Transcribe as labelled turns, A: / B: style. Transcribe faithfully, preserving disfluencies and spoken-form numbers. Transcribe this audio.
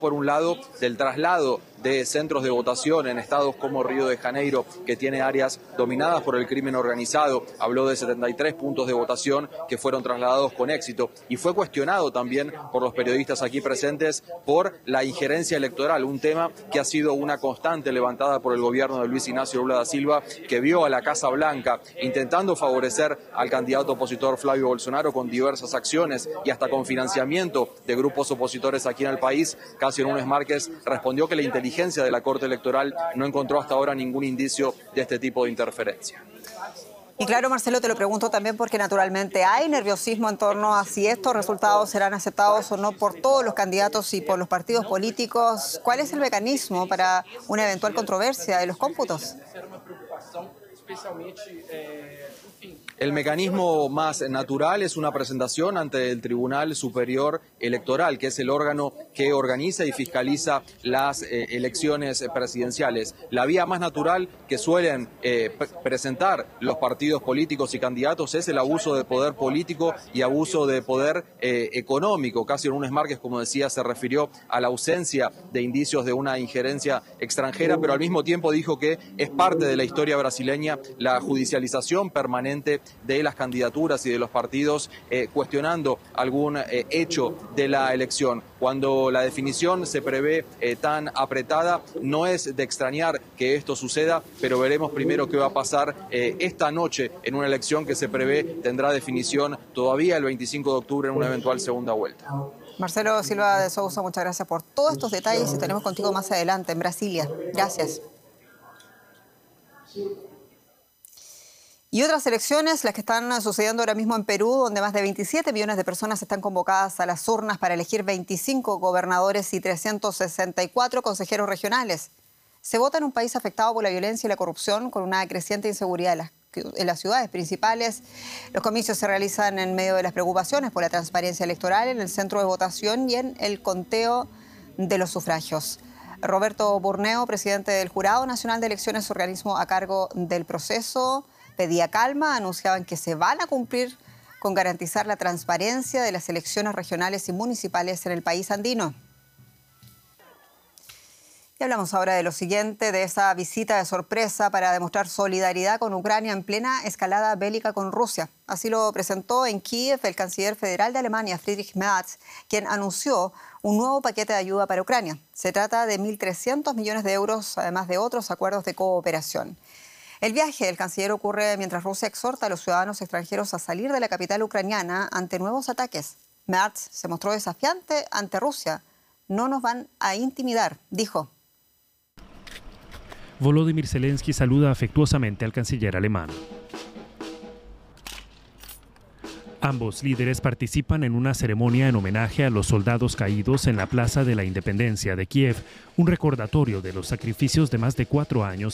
A: Por un lado, del traslado de centros de votación en estados como Río de Janeiro, que tiene áreas dominadas por el crimen organizado. Habló de setenta y tres puntos de votación que fueron trasladados con éxito. Y fue cuestionado también por los periodistas aquí presentes por la injerencia electoral, un tema que ha sido una constante levantada por el gobierno de Luis Ignacio Lula da Silva, que vio a la Casa Blanca intentando favorecer al candidato opositor Flavio Bolsonaro con diversas acciones y hasta con financiamiento de grupos opositores aquí en el país. Cássio Nunes Márquez respondió que la inteligencia de la Corte Electoral no encontró hasta ahora ningún indicio de este tipo de interferencia.
B: Y claro, Marcelo, te lo pregunto también porque naturalmente hay nerviosismo en torno a si estos resultados serán aceptados o no por todos los candidatos y por los partidos políticos. ¿Cuál es el mecanismo para una eventual controversia de los cómputos?
A: El mecanismo más natural es una presentación ante el Tribunal Superior Electoral, que es el órgano que organiza y fiscaliza las eh, elecciones presidenciales. La vía más natural que suelen eh, presentar los partidos políticos y candidatos es el abuso de poder político y abuso de poder eh, económico. Cássio Nunes Márquez, como decía, se refirió a la ausencia de indicios de una injerencia extranjera, pero al mismo tiempo dijo que es parte de la historia brasileña la judicialización permanente de las candidaturas y de los partidos, eh, cuestionando algún eh, hecho de la elección. Cuando la definición se prevé eh, tan apretada, no es de extrañar que esto suceda, pero veremos primero qué va a pasar eh, esta noche en una elección que se prevé tendrá definición todavía el veinticinco de octubre en una eventual segunda vuelta.
B: Marcelo Silva de Sousa, muchas gracias por todos estos detalles y estaremos contigo más adelante en Brasilia. Gracias. Y otras elecciones, las que están sucediendo ahora mismo en Perú, donde más de veintisiete millones de personas están convocadas a las urnas para elegir veinticinco gobernadores y trescientos sesenta y cuatro consejeros regionales. Se vota en un país afectado por la violencia y la corrupción, con una creciente inseguridad en las, en las ciudades principales. Los comicios se realizan en medio de las preocupaciones por la transparencia electoral en el centro de votación y en el conteo de los sufragios. Roberto Burneo, presidente del Jurado Nacional de Elecciones, organismo a cargo del proceso, pedía calma, anunciaban que se van a cumplir con garantizar la transparencia de las elecciones regionales y municipales en el país andino. Y hablamos ahora de lo siguiente, de esa visita de sorpresa para demostrar solidaridad con Ucrania en plena escalada bélica con Rusia. Así lo presentó en Kiev el canciller federal de Alemania, Friedrich Merz, quien anunció un nuevo paquete de ayuda para Ucrania. Se trata de mil trescientos millones de euros, además de otros acuerdos de cooperación. El viaje del canciller ocurre mientras Rusia exhorta a los ciudadanos extranjeros a salir de la capital ucraniana ante nuevos ataques. Merz se mostró desafiante ante Rusia. No nos van a intimidar, dijo.
C: Volodymyr Zelensky saluda afectuosamente al canciller alemán. Ambos líderes participan en una ceremonia en homenaje a los soldados caídos en la Plaza de la Independencia de Kiev, un recordatorio de los sacrificios de más de cuatro años